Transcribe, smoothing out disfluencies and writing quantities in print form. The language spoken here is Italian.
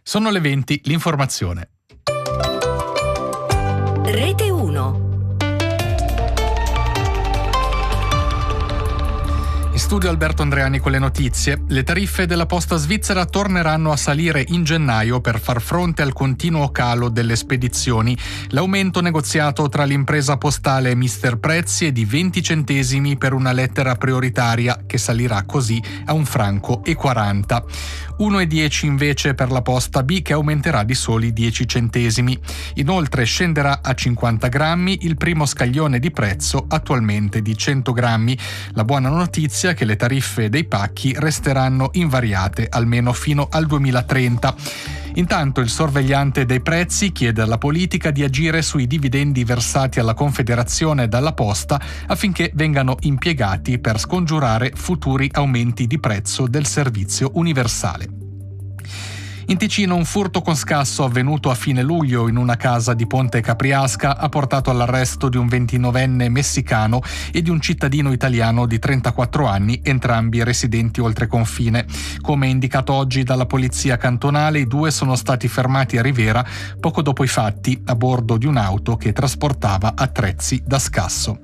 Sono le 20, l'informazione. Rete 1. In studio Alberto Andreani con le notizie. Le tariffe della posta svizzera torneranno a salire in gennaio per far fronte al continuo calo delle spedizioni. L'aumento negoziato tra l'impresa postale e Mister Prezzi è di 20 centesimi per una lettera prioritaria, che salirà così a €1,40. 1,10 invece per la posta B, che aumenterà di soli 10 centesimi. Inoltre scenderà a 50 grammi il primo scaglione di prezzo, attualmente di 100 grammi. La buona notizia è che le tariffe dei pacchi resteranno invariate almeno fino al 2030. Intanto il sorvegliante dei prezzi chiede alla politica di agire sui dividendi versati alla Confederazione dalla Posta affinché vengano impiegati per scongiurare futuri aumenti di prezzo del servizio universale. In Ticino un furto con scasso avvenuto a fine luglio in una casa di Ponte Capriasca ha portato all'arresto di un 29enne messicano e di un cittadino italiano di 34 anni, entrambi residenti oltre confine. Come indicato oggi dalla polizia cantonale, i due sono stati fermati a Rivera poco dopo i fatti a bordo di un'auto che trasportava attrezzi da scasso.